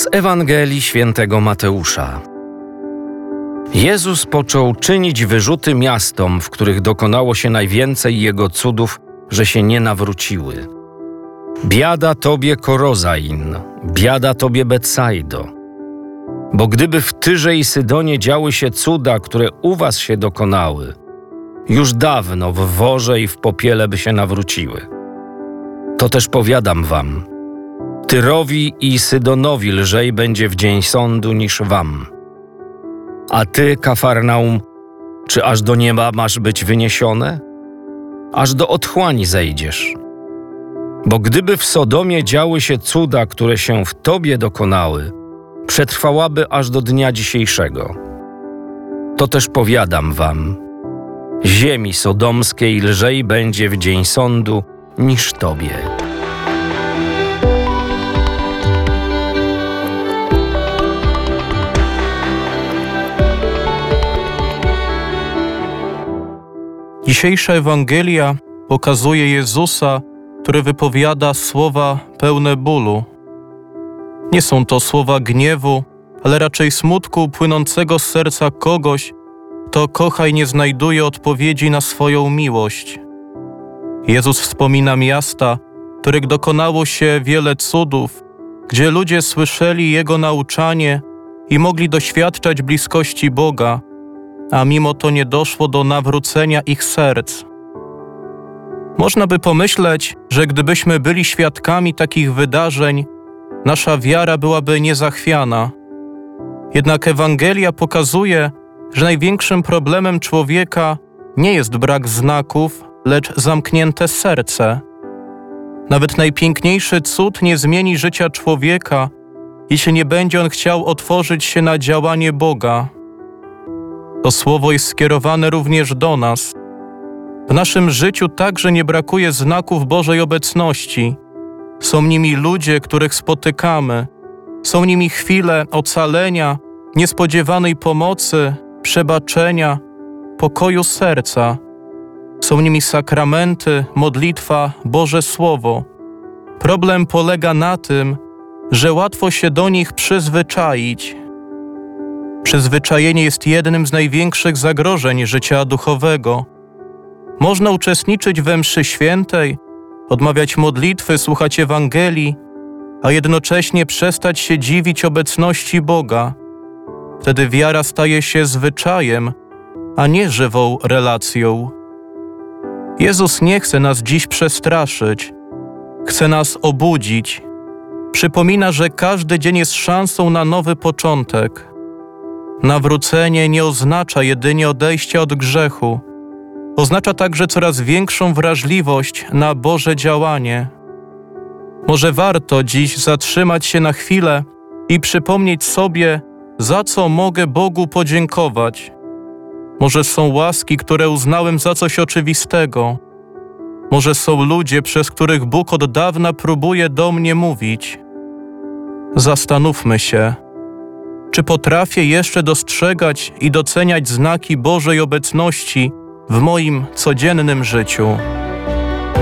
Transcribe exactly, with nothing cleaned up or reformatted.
Z Ewangelii Świętego Mateusza. Jezus począł czynić wyrzuty miastom, w których dokonało się najwięcej Jego cudów, że się nie nawróciły. Biada tobie, Korozain, biada tobie, Betsaido. Bo gdyby w Tyrze i Sydonie działy się cuda, które u was się dokonały, już dawno w worze i w popiele by się nawróciły. To też powiadam wam, Tyrowi i Sydonowi lżej będzie w dzień sądu niż wam. A ty, Kafarnaum, czy aż do nieba masz być wyniesione? Aż do otchłani zejdziesz. Bo gdyby w Sodomie działy się cuda, które się w tobie dokonały, przetrwałaby aż do dnia dzisiejszego. To też powiadam wam, ziemi sodomskiej lżej będzie w dzień sądu niż tobie. Dzisiejsza Ewangelia pokazuje Jezusa, który wypowiada słowa pełne bólu. Nie są to słowa gniewu, ale raczej smutku płynącego z serca kogoś, kto kocha i nie znajduje odpowiedzi na swoją miłość. Jezus wspomina miasta, w których dokonało się wiele cudów, gdzie ludzie słyszeli Jego nauczanie i mogli doświadczać bliskości Boga, a mimo to nie doszło do nawrócenia ich serc. Można by pomyśleć, że gdybyśmy byli świadkami takich wydarzeń, nasza wiara byłaby niezachwiana. Jednak Ewangelia pokazuje, że największym problemem człowieka nie jest brak znaków, lecz zamknięte serce. Nawet najpiękniejszy cud nie zmieni życia człowieka, jeśli nie będzie on chciał otworzyć się na działanie Boga. To słowo jest skierowane również do nas. W naszym życiu także nie brakuje znaków Bożej obecności. Są nimi ludzie, których spotykamy. Są nimi chwile ocalenia, niespodziewanej pomocy, przebaczenia, pokoju serca. Są nimi sakramenty, modlitwa, Boże Słowo. Problem polega na tym, że łatwo się do nich przyzwyczaić. Przyzwyczajenie jest jednym z największych zagrożeń życia duchowego. Można uczestniczyć we mszy świętej, odmawiać modlitwy, słuchać Ewangelii, a jednocześnie przestać się dziwić obecności Boga. Wtedy wiara staje się zwyczajem, a nie żywą relacją. Jezus nie chce nas dziś przestraszyć. Chce nas obudzić. Przypomina, że każdy dzień jest szansą na nowy początek. Nawrócenie nie oznacza jedynie odejścia od grzechu. Oznacza także coraz większą wrażliwość na Boże działanie. Może warto dziś zatrzymać się na chwilę i przypomnieć sobie, za co mogę Bogu podziękować. Może są łaski, które uznałem za coś oczywistego. Może są ludzie, przez których Bóg od dawna próbuje do mnie mówić. Zastanówmy się, czy potrafię jeszcze dostrzegać i doceniać znaki Bożej obecności w moim codziennym życiu.